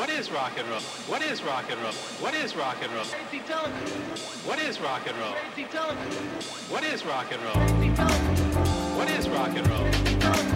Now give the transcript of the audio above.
What is rock and roll? What is rock and roll? What is rock and roll? What is rock and roll? What is rock and roll? What is rock and roll?